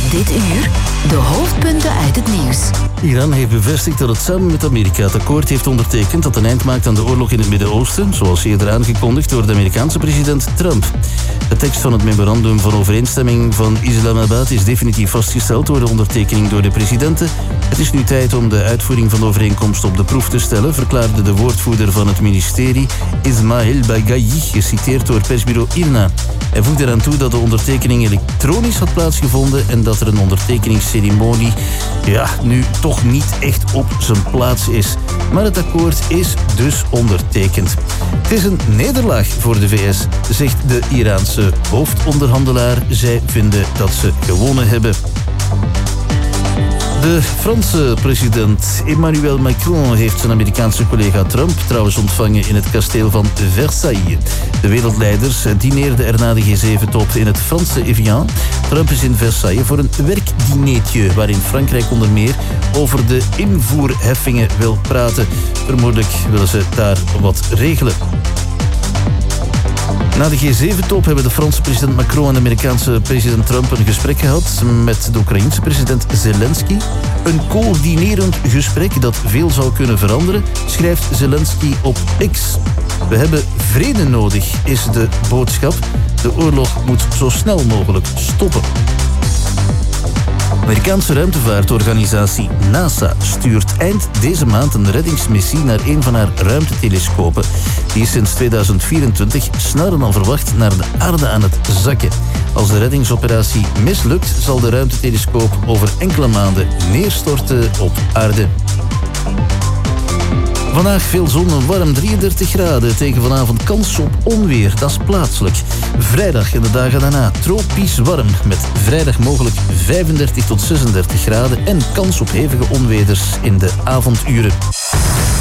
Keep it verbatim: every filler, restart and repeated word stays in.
Op dit uur de hoofdpunten uit het nieuws. Iran heeft bevestigd dat het samen met Amerika het akkoord heeft ondertekend dat een eind maakt aan de oorlog in het Midden-Oosten, zoals eerder aangekondigd door de Amerikaanse president Trump. De tekst van het memorandum van overeenstemming van Islamabad is definitief vastgesteld door de ondertekening door de presidenten. Het is nu tijd om de uitvoering van de overeenkomst op de proef te stellen, verklaarde de woordvoerder van het ministerie Ismail Baghaei, geciteerd door persbureau IRNA. Hij voegde eraan toe dat de ondertekening elektronisch had plaatsgevonden en dat er een ondertekeningsceremonie ja, nu toch niet echt op zijn plaats is. Maar het akkoord is dus ondertekend. Het is een nederlaag voor de V S, zegt de Iraanse hoofdonderhandelaar. Zij vinden dat ze gewonnen hebben. De Franse president Emmanuel Macron heeft zijn Amerikaanse collega Trump trouwens ontvangen in het kasteel van Versailles. De wereldleiders dineerden er na de G zeven top in het Franse Evian. Trump is in Versailles voor een werkdineetje waarin Frankrijk onder meer over de invoerheffingen wil praten. Vermoedelijk willen ze daar wat regelen. Na de G zeven top hebben de Franse president Macron en de Amerikaanse president Trump een gesprek gehad met de Oekraïense president Zelensky. Een coördinerend gesprek dat veel zou kunnen veranderen, schrijft Zelensky op X. We hebben vrede nodig, is de boodschap. De oorlog moet zo snel mogelijk stoppen. De Amerikaanse ruimtevaartorganisatie NASA stuurt eind deze maand een reddingsmissie naar een van haar ruimtetelescopen. Die is sinds tweeduizend vierentwintig sneller dan verwacht naar de aarde aan het zakken. Als de reddingsoperatie mislukt, zal de ruimtetelescoop over enkele maanden neerstorten op aarde. Vandaag veel zon en warm, drieëndertig graden. Tegen vanavond kans op onweer, dat is plaatselijk. Vrijdag en de dagen daarna tropisch warm. Met vrijdag mogelijk vijfendertig tot zesendertig graden. En kans op hevige onweders in de avonduren.